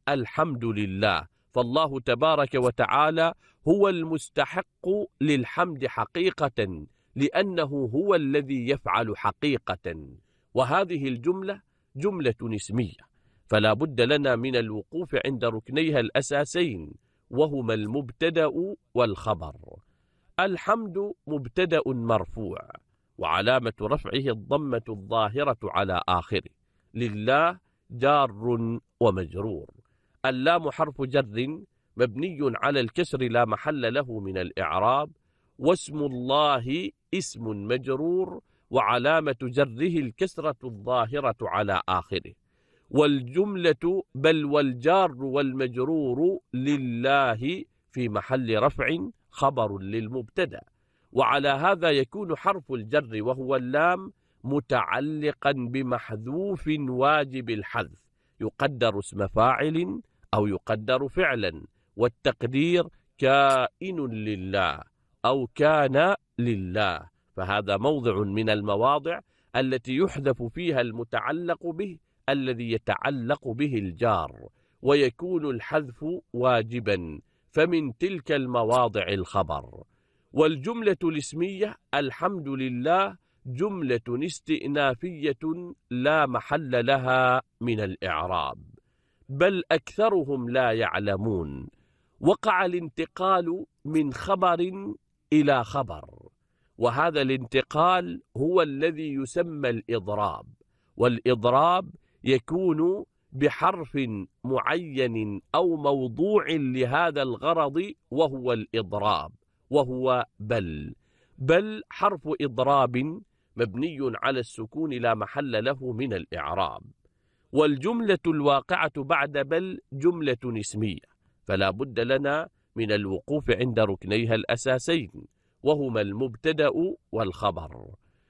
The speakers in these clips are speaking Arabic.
الحمد لله، فالله تبارك وتعالى هو المستحق للحمد حقيقة، لأنه هو الذي يفعل حقيقة. وهذه الجملة جملة اسمية، فلا بد لنا من الوقوف عند ركنيها الأساسين، وهما المبتدأ والخبر. الحمد مبتدأ مرفوع، وعلامة رفعه الضمة الظاهرة على آخره. لله جار ومجرور. اللام حرف جر مبني على الكسر لا محل له من الإعراب، واسم الله اسم مجرور، وعلامة جره الكسرة الظاهرة على آخره. والجملة بل والجار والمجرور لله في محل رفع خبر للمبتدأ. وعلى هذا يكون حرف الجر وهو اللام متعلقا بمحذوف واجب الحذف، يقدر اسم فاعل أو يقدر فعلا، والتقدير كائن لله أو كان لله. فهذا موضع من المواضع التي يحذف فيها المتعلق به الذي يتعلق به الجار، ويكون الحذف واجبا، فمن تلك المواضع الخبر. والجملة الاسمية الحمد لله جملة استئنافية لا محل لها من الإعراب. بل أكثرهم لا يعلمون. وقع الانتقال من خبر إلى خبر، وهذا الانتقال هو الذي يسمى الإضراب. والإضراب يكون بحرف معين أو موضوع لهذا الغرض، وهو الإضراب، وهو بل. بل حرف إضراب مبني على السكون لا محل له من الإعراب. والجملة الواقعة بعد بل جملة اسمية، فلا بد لنا من الوقوف عند ركنيها الأساسين، وهما المبتدأ والخبر.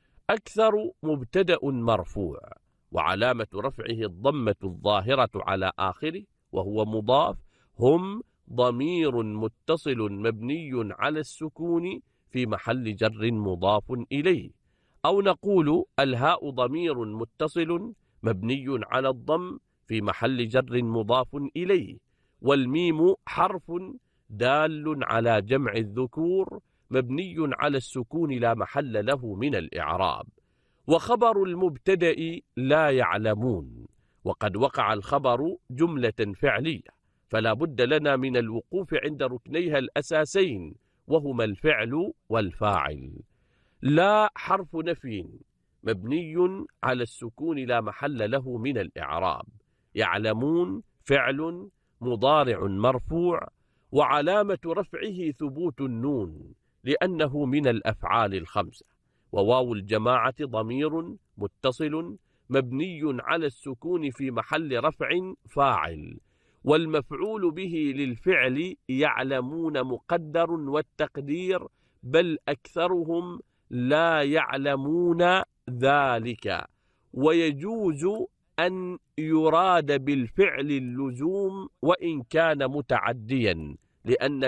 أكثر مبتدأ مرفوع، وعلامة رفعه الضمة الظاهرة على آخره، وهو مضاف. هم ضمير متصل مبني على السكون في محل جر مضاف إليه. أو نقول الهاء ضمير متصل مبني على الضم في محل جر مضاف إليه. والميم حرف دال على جمع الذكور مبني على السكون لا محل له من الإعراب. وخبر المبتدأ لا يعلمون، وقد وقع الخبر جملة فعلية، فلا بد لنا من الوقوف عند ركنيها الأساسين، وهما الفعل والفاعل. لا حرف نفي مبني على السكون لا محل له من الإعراب. يعلمون فعل مضارع مرفوع، وعلامة رفعه ثبوت النون لأنه من الأفعال الخمسة. وواو الجماعة ضمير متصل مبني على السكون في محل رفع فاعل. والمفعول به للفعل يعلمون مقدر، والتقدير بل أكثرهم لا يعلمون ذلك. ويجوز أن يراد بالفعل اللزوم وإن كان متعديا، لأن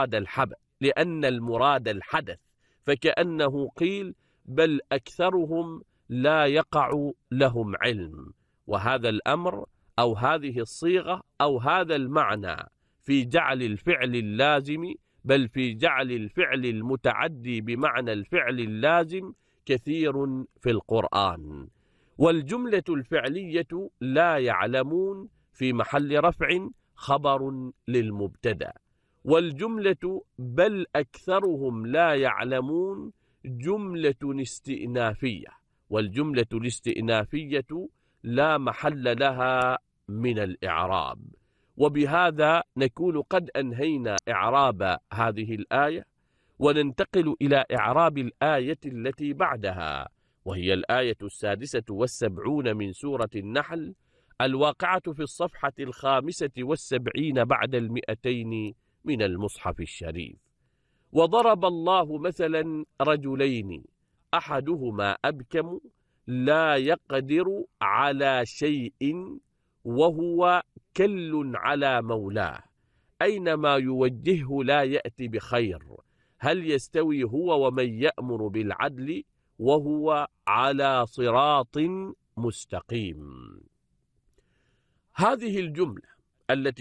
المراد الحدث، فكأنه قيل بل أكثرهم لا يقع لهم علم. وهذا الأمر أو هذه الصيغة أو هذا المعنى في جعل الفعل اللازم، بل في جعل الفعل المتعدي بمعنى الفعل اللازم كثير في القرآن. والجملة الفعلية لا يعلمون في محل رفع خبر للمبتدأ. والجملة بل أكثرهم لا يعلمون جملة استئنافية، والجملة الاستئنافية لا محل لها من الإعراب. وبهذا نكون قد أنهينا إعراب هذه الآية، وننتقل إلى إعراب الآية التي بعدها، وهي الآية 76 من سورة النحل، الواقعة في الصفحة 75 بعد 200 من المصحف الشريف. وضرب الله مثلا رجلين أحدهما أبكم لا يقدر على شيء وهو كل على مولاه أينما يوجهه لا يأتي بخير، هل يستوي هو ومن يأمر بالعدل وهو على صراط مستقيم. هذه الجملة التي